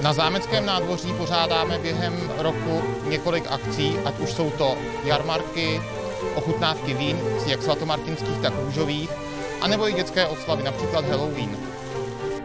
Na Zámeckém nádvoří pořádáme během roku několik akcí, ať už jsou to jarmarky, ochutnávky vín, jak svatomartinských, tak růžových, anebo i dětské oslavy, například Halloween.